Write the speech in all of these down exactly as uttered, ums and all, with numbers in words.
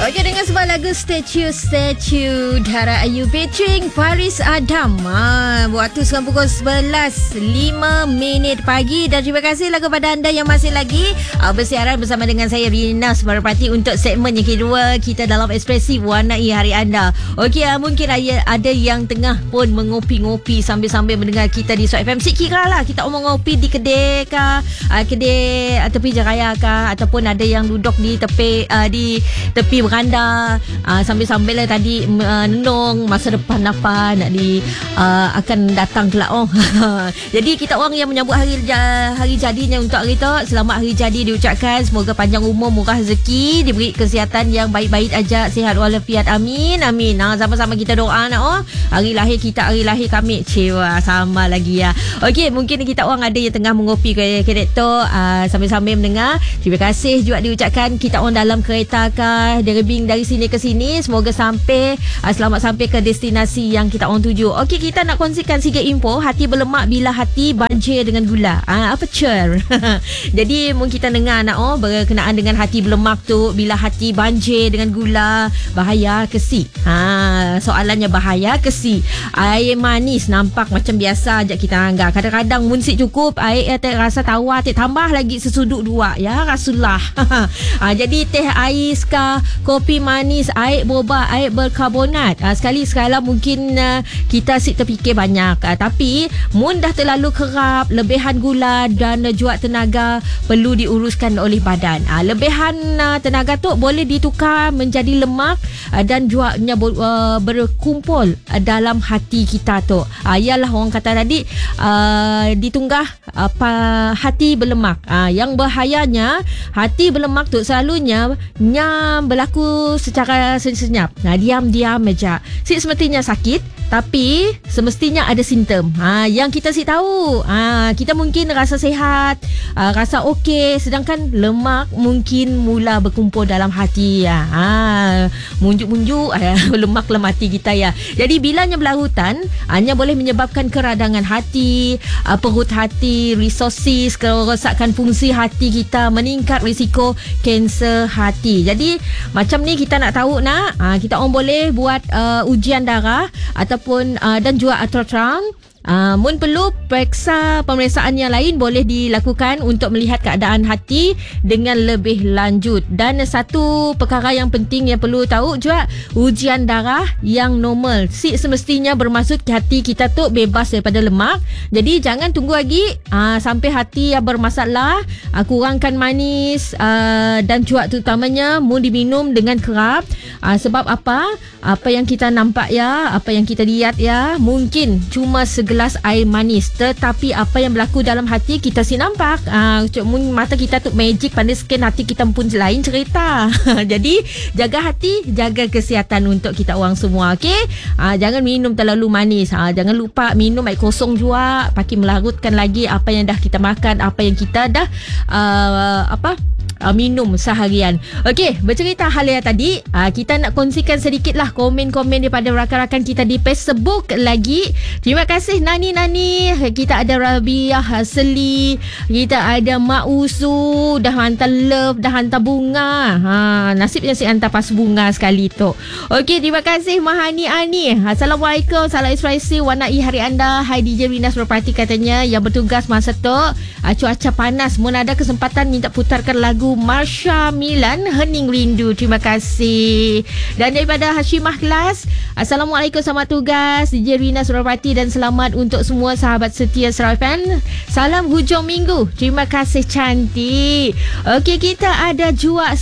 Okey, dengan sebuah lagu Statue Statue Dara Ayu featuring Faris Adam. Ha, waktu sekarang pukul sebelas lima minit pagi. Dan terima kasih lah kepada anda yang masih lagi uh, bersiaran bersama dengan saya Rina Subarapati untuk segmen yang kedua kita dalam Ekspresif Warnai Hari Anda. Okey, uh, mungkin ada, ada yang tengah pun mengopi-ngopi sambil-sambil mendengar kita di Suat F M. Sik kira lah kita omong ngopi di kedai kah, uh, kedai uh, tepi Jaraya kah, ataupun ada yang duduk di tepi uh, di tepi beranda uh, sambil-sambil lah tadi uh, nenung masa depan apa nak di uh, akan datang kelak. Oh. Jadi kita orang yang menyambut hari hari jadinya untuk hari tu, selamat hari jadi diucapkan, semoga panjang umur, murah rezeki, diberi kesihatan yang baik-baik aja, sihat walafiat, amin amin. Ha, sama-sama kita doa nak oh hari lahir kita, hari lahir kami cewa sama lagi ya. Okey, mungkin kita orang ada yang tengah mengopi ke kedai tu uh, sambil-sambil mendengar. Terima kasih juga diucapkan kita orang dalam kereta kah, derebing dari sini ke sini, semoga sampai uh, selamat sampai ke destinasi yang kita orang tuju. Okey, kita nak kongsikan sikit info. Hati berlemak bila hati banjir dengan gula. Ah, apa cer? Jadi mungkin kita dengar nak oh berkenaan dengan hati berlemak tu, bila hati banjir dengan gula, bahaya ke si? Ha, soalannya bahaya ke si? Air manis nampak macam biasa je kita anggap. Kadang-kadang munsik cukup, air teh rasa tawar, teh tambah lagi sesuduk dua ya Rasulullah. Ha, jadi teh ais kah, kopi manis, air boba, air berkarbonat. Ha, sekali sekala mungkin uh, kita sik terfikir banyak. Ha, tapi mun dah terlalu kerap, lebihan gula dan uh, juak tenaga perlu diuruskan oleh badan. Ha, lebihan uh, tenaga tu boleh ditukar menjadi lemak uh, dan juaknya uh, berkumpul uh, dalam hati kita tu. Ha, ialah orang kata tadi uh, ditunggah uh, hati berlemak. Ha, yang bahayanya hati berlemak tu selalunya nyam berlaku secara senyap. Nah, diam-diam aja. Si semestinya sakit, tapi semestinya ada simptom. Ha, yang kita si tahu, ha, kita mungkin rasa sihat, ha, rasa okey, sedangkan lemak mungkin mula berkumpul dalam hati ya. Ha, munjuk-munjuk lemak dalam hati kita ya. Jadi bilanya berlarutan, hanya boleh menyebabkan keradangan hati, ha, perut hati, resources, kerosakan fungsi hati kita, meningkat risiko kanser hati. Jadi macam ni kita nak tahu nak, ha, kita orang boleh buat uh, ujian darah ataupun uh, dan juga ultrasound. Uh, mun perlu periksa pemeriksaan yang lain boleh dilakukan untuk melihat keadaan hati dengan lebih lanjut. Dan satu perkara yang penting yang perlu tahu juga, ujian darah yang normal si semestinya bermaksud hati kita tu bebas daripada lemak. Jadi jangan tunggu lagi uh, sampai hati yang bermasalah. uh, kurangkan manis uh, dan cuak terutamanya mun diminum dengan kerap. uh, sebab apa apa yang kita nampak ya, apa yang kita lihat ya, mungkin cuma segelas air manis, tetapi apa yang berlaku dalam hati kita si nampak. uh, mata kita tu magic, pandai scan hati kita pun lain cerita. Jadi jaga hati, jaga kesihatan untuk kita orang semua. Okey, uh, jangan minum terlalu manis. uh, jangan lupa minum air kosong juga, pakai melarutkan lagi apa yang dah kita makan, apa yang kita dah uh, apa Uh, minum seharian. Okey, bercerita hal yang tadi, uh, kita nak kongsikan sedikitlah komen-komen daripada rakan-rakan kita di Facebook lagi. Terima kasih Nani-Nani. Kita ada Rabiah Seli, kita ada Mak Usu, dah hantar love, dah hantar bunga. Ha, nasibnya si hantar pas bunga sekali tu. Okey, terima kasih Mahani Ani. Assalamualaikum, salam ekspresi warnai hari anda. Hai D J Rina Subarapati katanya yang bertugas masa tu. Uh, cuaca panas, mun ada kesempatan minta putarkan lagu Marsha Milan, Hening Rindu. Terima kasih. Dan daripada Hashimah Kelas, Assalamualaikum, selamat tugas D J Rina Subarapati dan selamat untuk semua sahabat setia Surat F M. Salam hujung minggu. Terima kasih cantik. Okey, kita ada Juak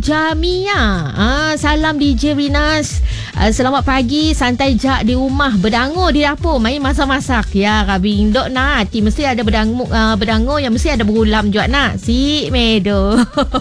Sujamia. Ah, salam D J Rinas. Uh, selamat pagi, santai jak di rumah, berdangur di dapur, main masak-masak. Ya, Rabi Indok nak hati mesti ada berdangur, uh, berdangur yang mesti ada berulam juga nak. Si Medo.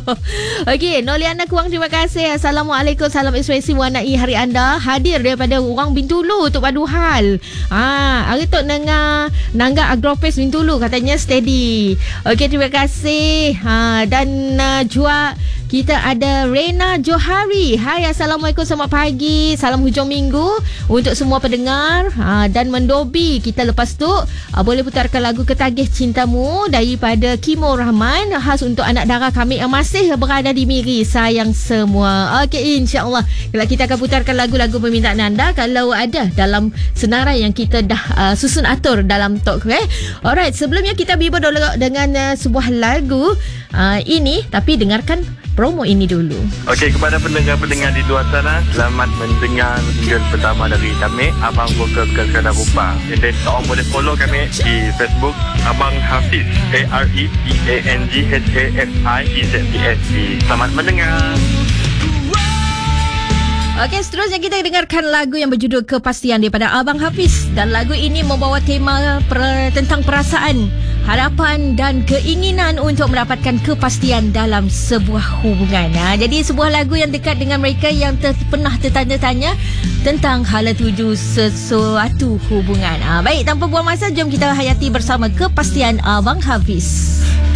Okey, Noliana Kuang, terima kasih. Assalamualaikum, salam ekspresi warnai hari anda. Hadir daripada orang Bintulu untuk padu hal. Ha, hari tu nengah Nangga Agrofest Bintulu katanya steady. Okey, terima kasih. Ha, dan uh, juga Kita ada Rena Johari. Hai, Assalamualaikum, selamat pagi. Salam hujung minggu untuk semua pendengar. Ha, dan Mendobi, kita lepas tu ha, boleh putarkan lagu Ketagih Cintamu daripada Kimo Rahman, khas untuk anak dara kami yang masih berada di Miri. Sayang semua. Okey, insya-Allah kalau kita akan putarkan lagu-lagu permintaan anda kalau ada dalam senarai yang kita dah uh, susun atur dalam talk. Eh? Alright, sebelumnya kita bimbang dulu dengan uh, sebuah lagu uh, ini, tapi dengarkan promo ini dulu. Okey, kepada pendengar-pendengar di luar sana, selamat mendengar single pertama dari kami, Abang Vokal Sekadar Rupa. Jadi, korang boleh follow kami di Facebook Abang Hafiz, A R E P A N G H A F I Z Z S T. Selamat mendengar. Okey, seterusnya kita dengarkan lagu yang berjudul Kepastian daripada Abang Hafiz. Dan lagu ini membawa tema per, tentang perasaan, harapan dan keinginan untuk mendapatkan kepastian dalam sebuah hubungan. Ha, jadi sebuah lagu yang dekat dengan mereka yang ter, pernah tertanya-tanya tentang hala tuju sesuatu hubungan. Ha, baik, tanpa buang masa, jom kita hayati bersama Kepastian Abang Hafiz.